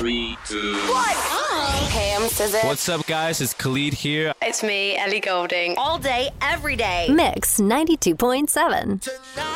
3, 2. Hey, I'm SZA. What's up, guys? It's Khalid here. It's me, Ellie Goulding. All day, every day. Mix 92.7.